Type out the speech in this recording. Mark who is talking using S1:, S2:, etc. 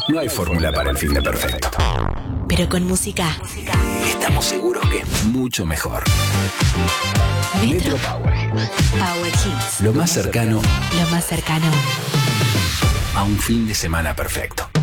S1: No hay fórmula para el fin de perfecto.
S2: Pero con música
S1: Estamos seguros que es mucho mejor.
S2: Metro
S1: Power Hits.
S2: Power Hits.
S1: Lo más cercano
S2: Lo más cercano.
S1: a un fin de semana perfecto.